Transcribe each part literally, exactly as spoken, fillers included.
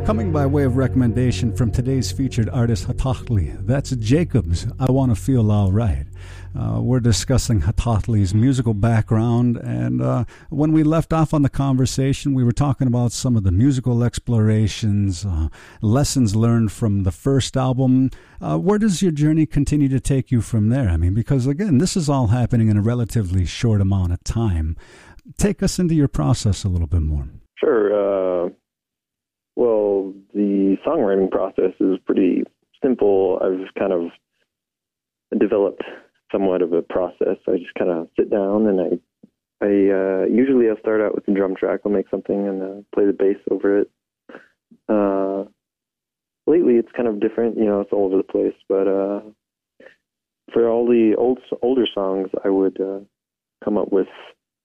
Coming by way of recommendation from today's featured artist, Hatahtli. That's Jacob's I Want to Feel All Right. Uh, we're discussing Hatahtli's musical background, and uh, when we left off on the conversation, we were talking about some of the musical explorations, uh, lessons learned from the first album. Uh, where does your journey continue to take you from there? I mean, because again, this is all happening in a relatively short amount of time. Take us into your process a little bit more. Sure. Uh, well, the songwriting process is pretty simple. I've kind of developed somewhat of a process. I just kind of sit down and I, I uh, usually I'll start out with the drum track. I'll make something and uh, play the bass over it. Uh, lately, it's kind of different. You know, it's all over the place. But uh, for all the old older songs, I would uh, come up with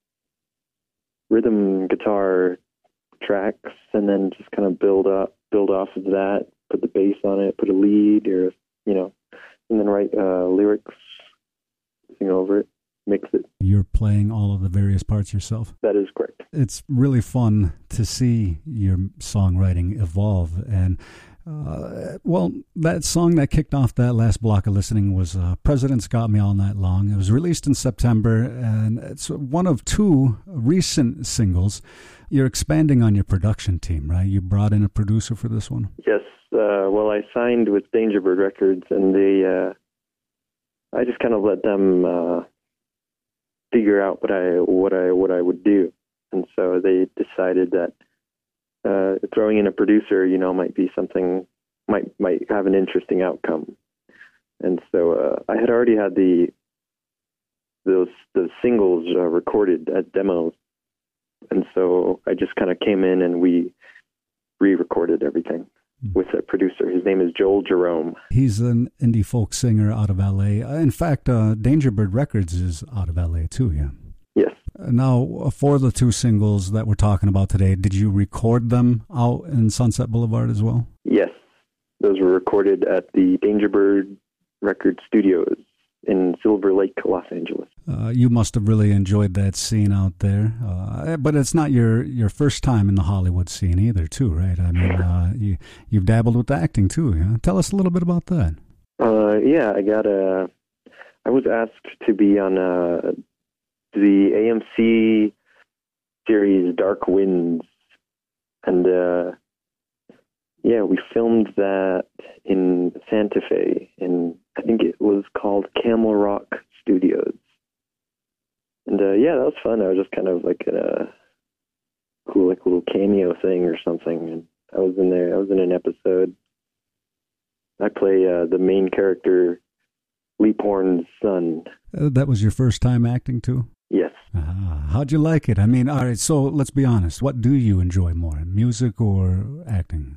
rhythm guitar tracks and then just kind of build up, build off of that, put the bass on it, put a lead, or you know, and then write uh, lyrics, sing over it, mix it. You're playing all of the various parts yourself? That is correct. It's really fun to see your songwriting evolve. And Uh, well, that song that kicked off that last block of listening was uh, President's Got Me All Night Long. It was released in September, and it's one of two recent singles. You're expanding on your production team, right? You brought in a producer for this one? Yes. Uh, well, I signed with Dangerbird Records, and they, uh, I just kind of let them uh, figure out what I what I what I would do, and so they decided that Uh, throwing in a producer, you know, might be something, might might have an interesting outcome. And so uh, I had already had the those those singles uh, recorded as demos, and so I just kind of came in and we re-recorded everything mm-hmm. with a producer. His name is Joel Jerome. He's an indie folk singer out of L A. In fact, uh, Dangerbird Records is out of L A too, yeah. Yes. Now, for the two singles that we're talking about today, did you record them out in Sunset Boulevard as well? Yes. Those were recorded at the Dangerbird Record Studios in Silver Lake, Los Angeles. Uh, you must have really enjoyed that scene out there. Uh, but it's not your, your first time in the Hollywood scene either, too, right? I mean, uh, you, you've dabbled with acting, too. Yeah? Tell us a little bit about that. Uh, yeah, I got a... I was asked to be on a... the A M C series Dark Winds, and uh, yeah, we filmed that in Santa Fe, and I think it was called Camel Rock Studios. And uh, yeah, that was fun. I was just kind of like in a cool, like little cameo thing or something, and I was in there. I was in an episode. I play uh, the main character, Lee Porn's son. Uh, that was your first time acting too? Yes. Ah, how'd you like it? I mean, all right, so let's be honest. What do you enjoy more, music or acting?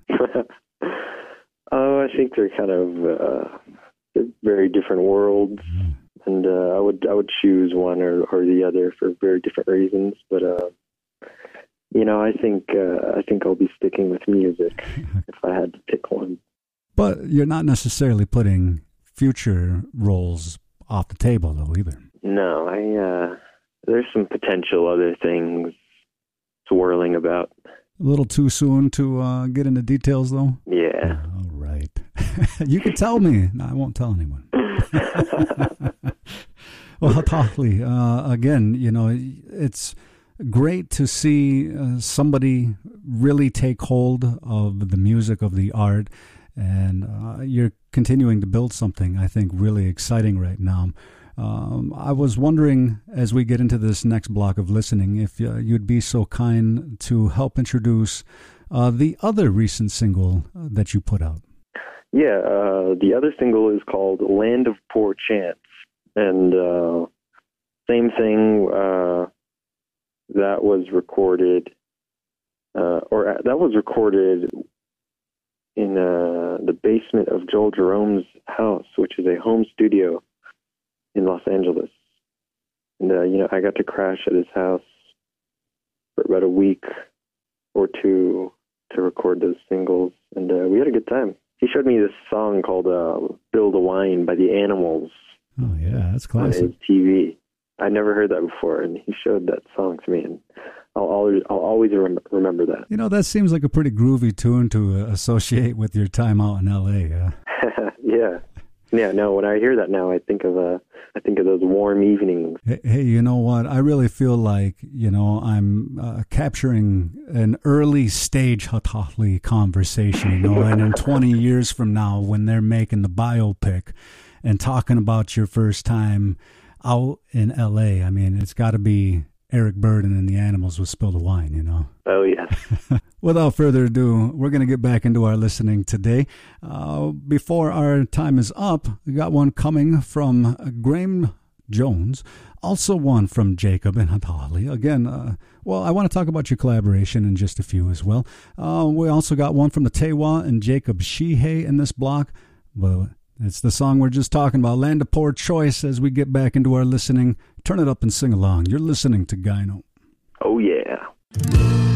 Oh, I think they're kind of uh, they're very different worlds, mm. and uh, I would I would choose one or, or the other for very different reasons. But uh, you know, I think uh, I think I'll be sticking with music if I had to pick one. But you're not necessarily putting future roles off the table, though, either. No, I. Uh, There's some potential other things swirling about. A little too soon to uh, get into details, though? Yeah. All right. You can tell me. No, I won't tell anyone. Well, Hatahtli, uh, again, you know, it's great to see uh, somebody really take hold of the music, of the art, and uh, you're continuing to build something, I think, really exciting right now. Um, I was wondering, as we get into this next block of listening, if uh, you'd be so kind to help introduce uh, the other recent single that you put out. Yeah, uh, the other single is called Land of Poor Chance. And uh, same thing, uh, that was recorded, uh, or uh, that was recorded in uh, the basement of Joel Jerome's house, which is a home studio in Los Angeles. And, uh, you know, I got to crash at his house for about a week or two to record those singles. And uh, we had a good time. He showed me this song called uh, Build a Wine by the Animals. Oh, yeah, that's classic. On his T V. I'd never heard that before, and he showed that song to me. And I'll always, I'll always rem- remember that. You know, that seems like a pretty groovy tune to uh, associate with your time out in L A. Uh. Yeah. Yeah, no, when I hear that now, I think of uh, I think of those warm evenings. Hey, hey, you know what? I really feel like, you know, I'm uh, capturing an early stage Hatohtli conversation, you know, and in twenty years from now, when they're making the biopic and talking about your first time out in L A, I mean, it's got to be Eric Burdon and the Animals with Spill the Wine, you know. Oh, yes. Without further ado, we're going to get back into our listening today. Uh, before our time is up, we got one coming from Graham Jones, also one from Jacob and Hatohtli. Again, uh, well, I want to talk about your collaboration in just a few as well. Uh, we also got one from the Tewa and Jacob Shihei in this block, but it's the song we're just talking about, Land of Poor Choice. As we get back into our listening, turn it up and sing along. You're listening to Gyno. Oh, yeah.